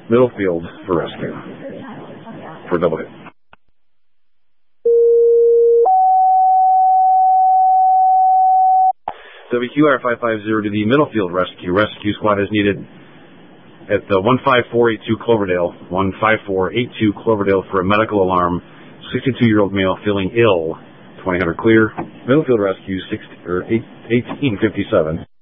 Middle field for rescue. For double hit. WQR 550 to the middle field rescue. Rescue squad is needed at the 15482 Cloverdale. 15482 Cloverdale for a medical alarm. 62-year-old male feeling ill. 2000 clear. Middle field rescue 1857.